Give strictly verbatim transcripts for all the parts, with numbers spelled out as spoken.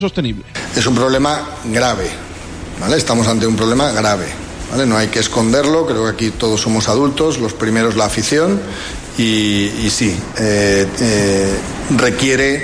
sostenible. Es un problema grave, ¿vale? Estamos ante un problema grave, ¿vale? No hay que esconderlo, creo que aquí todos somos adultos, los primeros la afición, y, y sí, eh, eh, requiere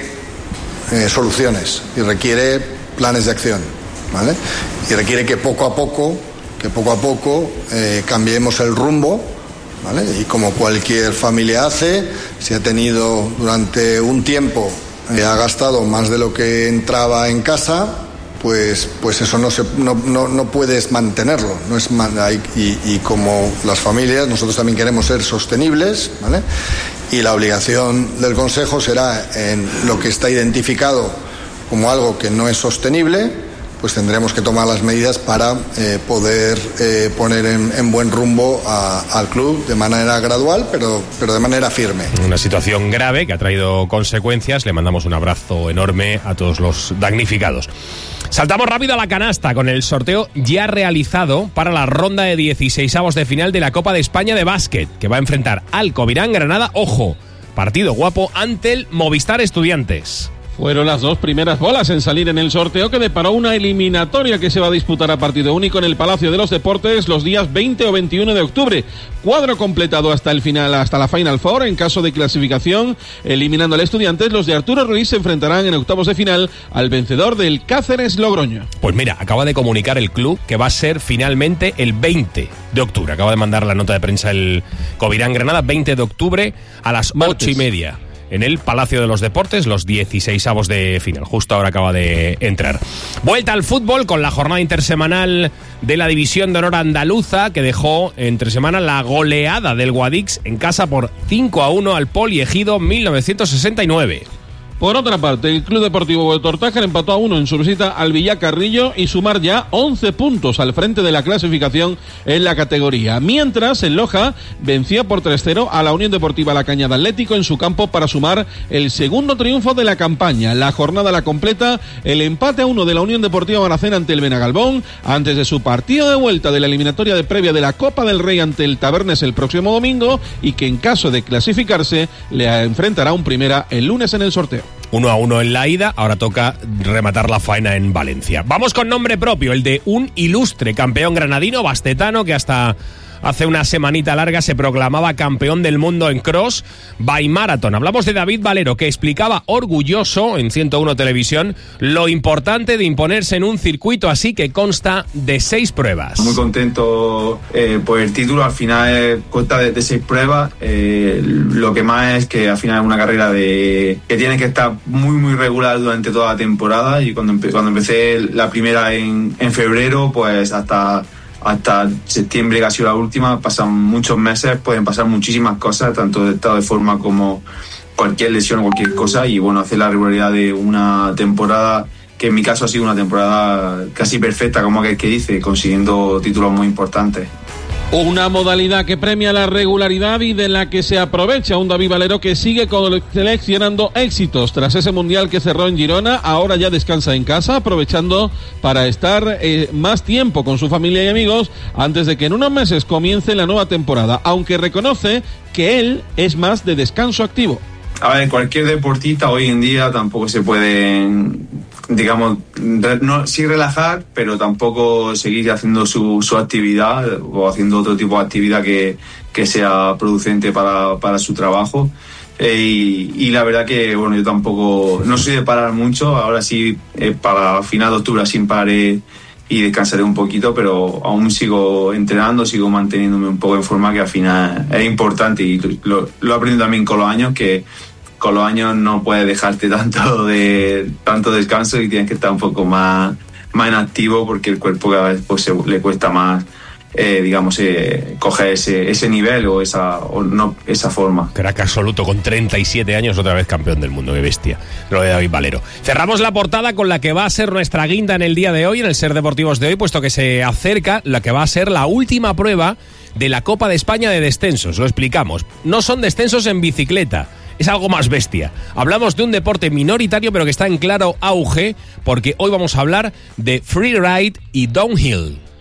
eh, soluciones y requiere planes de acción, ¿vale? Y requiere que poco a poco, que poco a poco eh, cambiemos el rumbo, ¿vale? Y como cualquier familia hace, si ha tenido durante un tiempo Eh, ha gastado más de lo que entraba en casa, pues pues eso no se no, no, no puedes mantenerlo, no es man, hay, y, y como las familias nosotros también queremos ser sostenibles, ¿vale? Y la obligación del Consejo será en lo que está identificado como algo que no es sostenible, pues tendremos que tomar las medidas para eh, poder eh, poner en, en buen rumbo a, al club de manera gradual, pero, pero de manera firme. Una situación grave que ha traído consecuencias. Le mandamos un abrazo enorme a todos los damnificados. Saltamos rápido a la canasta con el sorteo ya realizado para la ronda de dieciseisavos de final de la Copa de España de básquet, que va a enfrentar al Covirán Granada. Ojo, partido guapo ante el Movistar Estudiantes. Fueron las dos primeras bolas en salir en el sorteo que deparó una eliminatoria que se va a disputar a partido único en el Palacio de los Deportes los días veinte o veintiuno de octubre. Cuadro completado hasta el final, hasta la Final Four. En caso de clasificación, eliminando al Estudiantes, los de Arturo Ruiz se enfrentarán en octavos de final al vencedor del Cáceres Logroño. Pues mira, acaba de comunicar el club que va a ser finalmente el veinte de octubre. Acaba de mandar la nota de prensa el Covirán Granada, veinte de octubre a las Martes. ocho y media. En el Palacio de los Deportes, los dieciseisavos de final. Justo ahora acaba de entrar. Vuelta al fútbol con la jornada intersemanal de la División de Honor Andaluza, que dejó entre semana la goleada del Guadix en casa por cinco a uno al Poliegido mil novecientos sesenta y nueve. Por otra parte, el Club Deportivo de Tortájar empató a uno en su visita al Villacarrillo y sumar ya once puntos al frente de la clasificación en la categoría. Mientras, el Loja vencía por tres cero a la Unión Deportiva La Cañada Atlético en su campo para sumar el segundo triunfo de la campaña. La jornada la completa el empate a uno de la Unión Deportiva Maracena ante el Benagalbón antes de su partido de vuelta de la eliminatoria de previa de la Copa del Rey ante el Tabernes el próximo domingo, y que en caso de clasificarse le enfrentará un Primera el lunes en el sorteo. Uno a uno en la ida, ahora toca rematar la faena en Valencia. Vamos con nombre propio, el de un ilustre campeón granadino, bastetano, que hasta hace una semanita larga se proclamaba campeón del mundo en cross by marathon. Hablamos de David Valero, que explicaba orgulloso en ciento uno Televisión lo importante de imponerse en un circuito así que consta de seis pruebas. Muy contento eh, por el título. Al final eh, consta de, de seis pruebas. Eh, lo que más es que al final es una carrera de que tienes que estar muy muy regular durante toda la temporada, y cuando, empe- cuando empecé la primera en, en febrero, pues hasta hasta septiembre, que ha sido la última, pasan muchos meses, pueden pasar muchísimas cosas, tanto de estado de forma como cualquier lesión o cualquier cosa, y bueno, hacer la regularidad de una temporada, que en mi caso ha sido una temporada casi perfecta, como aquel que dice, consiguiendo títulos muy importantes. Una modalidad que premia la regularidad y de la que se aprovecha un David Valero que sigue seleccionando éxitos. Tras ese mundial que cerró en Girona, ahora ya descansa en casa, aprovechando para estar eh, más tiempo con su familia y amigos antes de que en unos meses comience la nueva temporada, aunque reconoce que él es más de descanso activo. A ver, cualquier deportista hoy en día tampoco se puede, digamos, no, sí relajar, pero tampoco seguir haciendo su, su actividad o haciendo otro tipo de actividad que, que sea producente para, para su trabajo. Eh, y, y la verdad que, bueno, yo tampoco, no soy de parar mucho. Ahora sí, eh, para final de octubre así pararé y descansaré un poquito, pero aún sigo entrenando, sigo manteniéndome un poco en forma, que al final es importante, y lo, lo he aprendido también con los años, que con los años no puedes dejarte tanto de tanto descanso y tienes que estar un poco más, más inactivo, porque el cuerpo cada vez pues, se, le cuesta más eh, digamos eh, coger ese, ese nivel o esa o no esa forma. Crack absoluto, con treinta y siete años, otra vez campeón del mundo. Qué bestia lo de David Valero. Cerramos la portada con la que va a ser nuestra guinda en el día de hoy, en el Ser Deportivos de hoy, puesto que se acerca la que va a ser la última prueba de la Copa de España de descensos. Lo explicamos, no son descensos en bicicleta, es algo más bestia. Hablamos de un deporte minoritario pero que está en claro auge, porque hoy vamos a hablar de freeride y downhill.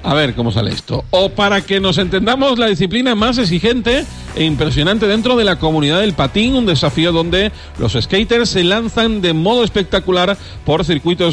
A ver cómo sale esto. O para que nos entendamos, la disciplina más exigente e impresionante dentro de la comunidad del patín, un desafío donde los skaters se lanzan de modo espectacular por circuitos